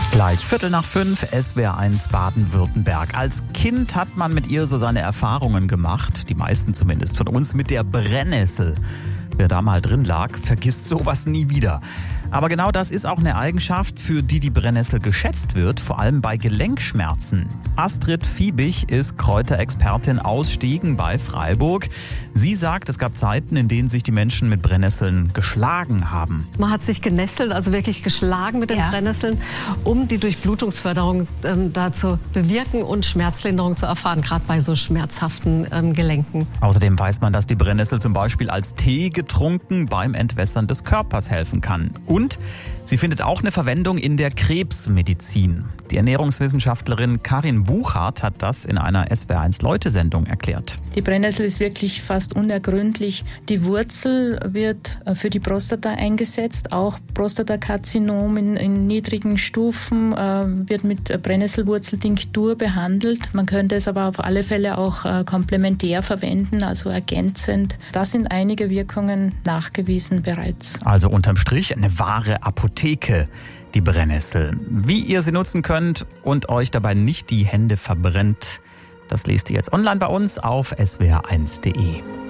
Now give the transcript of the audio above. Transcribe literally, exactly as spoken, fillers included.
Gleich Viertel nach fünf, S W R eins Baden-Württemberg. Als Kind hat man mit ihr so seine Erfahrungen gemacht, die meisten zumindest von uns, mit der Brennnessel. Wer da mal drin lag, vergisst sowas nie wieder. Aber genau das ist auch eine Eigenschaft, für die die Brennnessel geschätzt wird, vor allem bei Gelenkschmerzen. Astrid Fiebig ist Kräuterexpertin aus Stegen bei Freiburg. Sie sagt, es gab Zeiten, in denen sich die Menschen mit Brennnesseln geschlagen haben. Man hat sich genesselt, also wirklich geschlagen mit den ja. Brennnesseln, um die Durchblutungsförderung ähm, da zu bewirken und Schmerzlinderung zu erfahren, gerade bei so schmerzhaften ähm, Gelenken. Außerdem weiß man, dass die Brennnessel zum Beispiel als Tee getrunken beim Entwässern des Körpers helfen kann. Und sie findet auch eine Verwendung in der Krebsmedizin. Die Ernährungswissenschaftlerin Karin Buchhardt hat das in einer S W R eins Leute-Sendung erklärt. Die Brennnessel ist wirklich fast unergründlich. Die Wurzel wird für die Prostata eingesetzt. Auch Prostatakarzinom in, in niedrigen Stufen äh, wird mit Brennnesselwurzeltinktur behandelt. Man könnte es aber auf alle Fälle auch äh, komplementär verwenden, also ergänzend. Das sind einige Wirkungen nachgewiesen bereits. Also unterm Strich eine wahre Apotheke, die Brennnessel. Wie ihr sie nutzen könnt und euch dabei nicht die Hände verbrennt, das lest ihr jetzt online bei uns auf S W R eins punkt de.